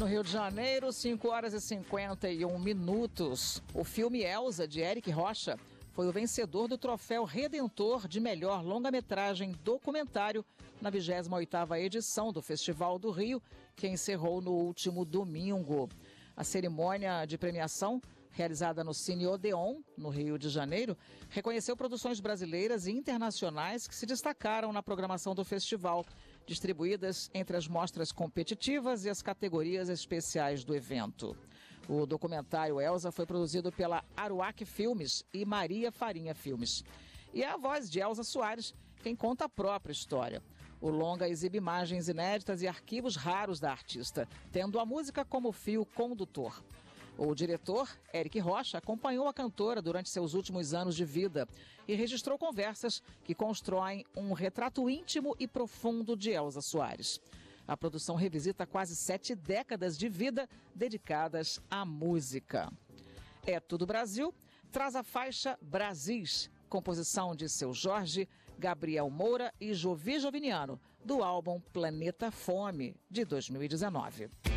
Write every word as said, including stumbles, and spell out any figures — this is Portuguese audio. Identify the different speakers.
Speaker 1: No Rio de Janeiro, cinco horas e cinquenta e um minutos. O filme Elza, de Eric Rocha, foi o vencedor do troféu Redentor de melhor longa-metragem documentário na vigésima oitava edição do Festival do Rio, que encerrou no último domingo. A cerimônia de premiação, realizada no Cine Odeon, no Rio de Janeiro, reconheceu produções brasileiras e internacionais que se destacaram na programação do festival, distribuídas entre as mostras competitivas e as categorias especiais do evento. O documentário Elza foi produzido pela Aruac Filmes e Maria Farinha Filmes. E é a voz de Elza Soares quem conta a própria história. O longa exibe imagens inéditas e arquivos raros da artista, tendo a música como fio condutor. O diretor, Eric Rocha, acompanhou a cantora durante seus últimos anos de vida e registrou conversas que constroem um retrato íntimo e profundo de Elza Soares. A produção revisita quase sete décadas de vida dedicadas à música. É Tudo Brasil traz a faixa Brasis, composição de Seu Jorge, Gabriel Moura e Jovi Joviniano, do álbum Planeta Fome, de dois mil e dezenove.